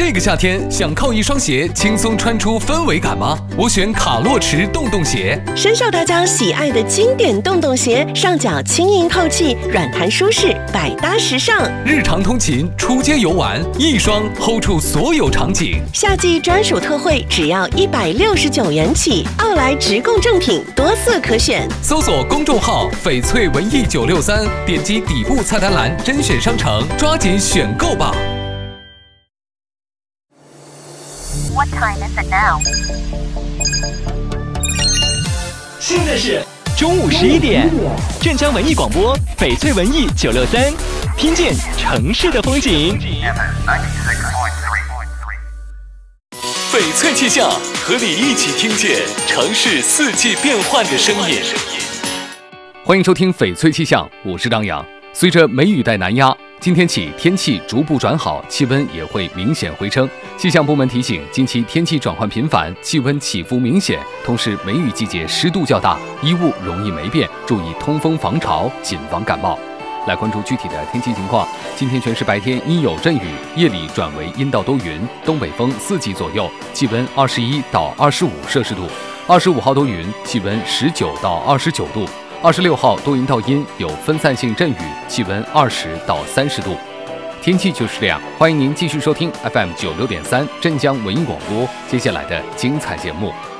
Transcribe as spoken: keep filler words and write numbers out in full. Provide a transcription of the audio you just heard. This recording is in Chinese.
这个夏天想靠一双鞋轻松穿出氛围感吗？我选卡洛驰洞洞鞋， 深受大家喜爱的经典洞洞鞋，上脚轻盈透气，软弹舒适，百搭时尚。 日常通勤、出街游玩，一双 hold 住所有场景。 夏季专属特惠，只要一百六十九元起，奥莱直供正品，多色可选。 搜索公众号“翡翠文艺九六三”，点击底部菜单栏甄选商城，抓紧选购吧。 What time is it now? 现在是中午十一点，镇江文艺广播，翡翠文艺九六三，听见城市的风景。 翡翠气象，和你一起听见城市四季变换的声音。欢迎收听翡翠气象，我是张扬。随着梅雨带南压，今天起天气逐步转好，气温也会明显回升。气象部门提醒，近期天气转换频繁，气温起伏明显，同时梅雨季节湿度较大，衣物容易霉变，注意通风防潮，谨防感冒。来关注具体的天气情况。今天全市白天阴有阵雨，夜里转为阴到多云，东北风四级左右，气温二十一到二十五摄氏度。二十五号多云，气温十九到二十九度。二十六号多云到阴，有分散性阵雨，气温二十到三十度。天气就是这样，欢迎您继续收听 F M 九六点三镇江文艺广播接下来的精彩节目。